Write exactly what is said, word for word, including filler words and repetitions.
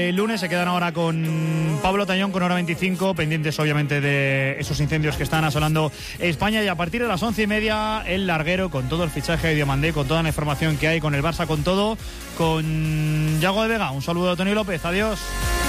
El lunes se quedan ahora con Pablo Tañón con hora veinticinco, pendientes obviamente de esos incendios que están asolando España, y a partir de las once y media el larguero con todo el fichaje de Diomandé, con toda la información que hay, con el Barça, con todo, con Yago de Vega. Un saludo de Tony López, adiós.